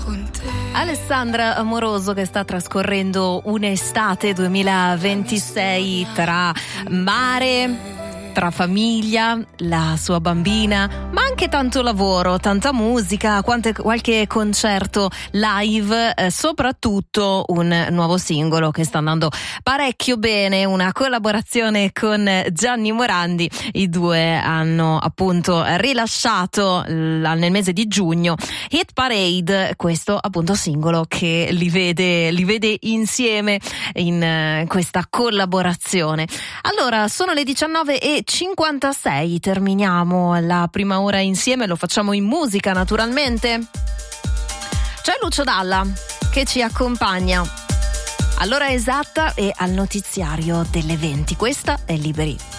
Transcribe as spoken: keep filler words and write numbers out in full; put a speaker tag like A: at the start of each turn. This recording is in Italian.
A: con te.
B: Alessandra Amoroso, che sta trascorrendo un'estate duemilaventisei tra mare, tra famiglia, la sua bambina, ma anche tanto lavoro, tanta musica, quante, qualche concerto live, eh, soprattutto un nuovo singolo che sta andando parecchio bene, una collaborazione con Gianni Morandi. I due hanno appunto rilasciato l- nel mese di giugno Hit Parade, questo appunto singolo che li vede, li vede insieme in uh, questa collaborazione. Allora, sono le diciannove e cinquantasei, terminiamo la prima ora insieme, lo facciamo in musica naturalmente. C'è Lucio Dalla che ci accompagna all'ora esatta e al notiziario delle venti. Questa è Liberi.